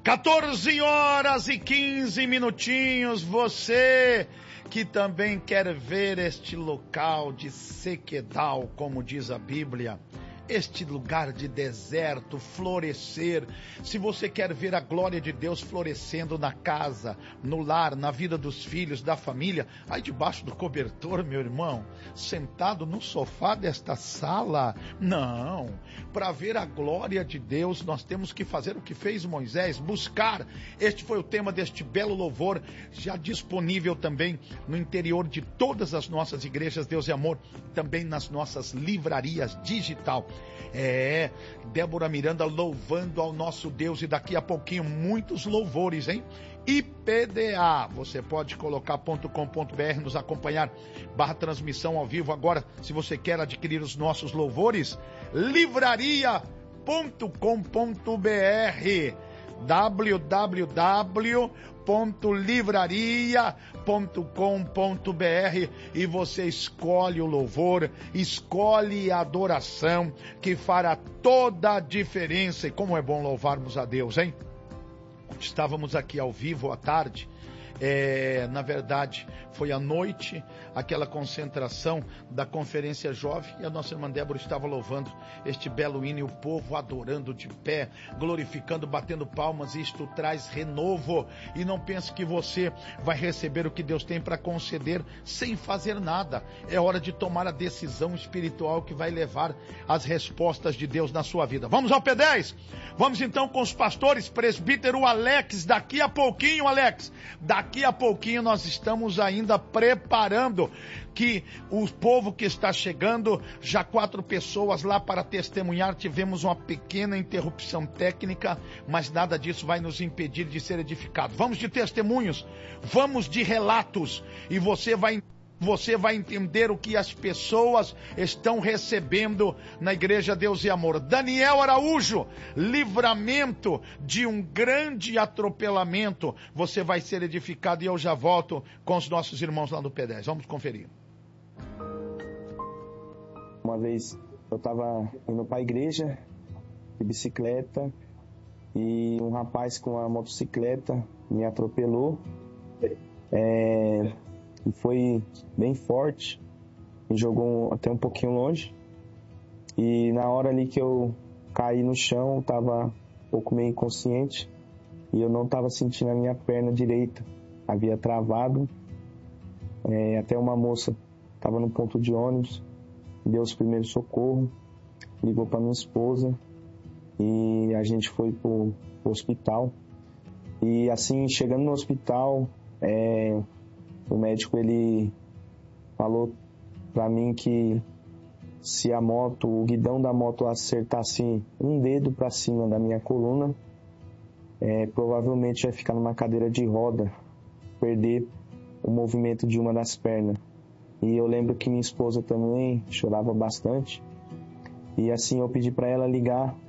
14 horas e 15 minutinhos, você que também quer ver este local de sequedal, como diz a Bíblia, este lugar de deserto florescer. Se você quer ver a glória de Deus florescendo na casa, no lar, na vida dos filhos, da família, aí debaixo do cobertor, meu irmão, sentado no sofá desta sala, não. Para ver a glória de Deus, nós temos que fazer o que fez Moisés, buscar. Este foi o tema deste belo louvor, já disponível também no interior de todas as nossas igrejas Deus e Amor, também nas nossas livrarias digital. Débora Miranda louvando ao nosso Deus, e daqui a pouquinho muitos louvores, hein? IPDA, você pode colocar .com.br, nos acompanhar, /transmissão ao vivo. Agora, se você quer adquirir os nossos louvores, livraria.com.br, www.livraria.com.br, e você escolhe o louvor, escolhe a adoração que fará toda a diferença. E como é bom louvarmos a Deus, hein? Estávamos aqui ao vivo à tarde. Na verdade, foi à noite, aquela concentração da Conferência Jovem, e a nossa irmã Débora estava louvando este belo hino, e o povo adorando de pé, glorificando, batendo palmas. Isto traz renovo, e não pense que você vai receber o que Deus tem para conceder sem fazer nada. É hora de tomar a decisão espiritual que vai levar as respostas de Deus na sua vida. Vamos ao P10? Vamos então com os pastores. Presbítero Alex, daqui a pouquinho, Alex, daqui a pouquinho nós estamos ainda preparando que o povo que está chegando, já 4 pessoas lá para testemunhar. Tivemos uma pequena interrupção técnica, mas nada disso vai nos impedir de ser edificado. Vamos de testemunhos, vamos de relatos, e você vai entender o que as pessoas estão recebendo na Igreja Deus e Amor. Daniel Araújo, livramento de um grande atropelamento. Você vai ser edificado, e eu já volto com os nossos irmãos lá no P10. Vamos conferir. Uma vez eu estava indo para a igreja de bicicleta, e um rapaz com a motocicleta me atropelou. E foi bem forte, me jogou até um pouquinho longe, e na hora ali que eu caí no chão, eu estava um pouco meio inconsciente, e eu não estava sentindo a minha perna direita, havia travado. Até uma moça estava no ponto de ônibus, deu os primeiros socorros, ligou para minha esposa, e a gente foi pro hospital. E assim, chegando no hospital, o médico, ele falou para mim que se o guidão da moto acertasse um dedo para cima da minha coluna, provavelmente ia ficar numa cadeira de roda, perder o movimento de uma das pernas. E eu lembro que minha esposa também chorava bastante. E assim, eu pedi para ela ligar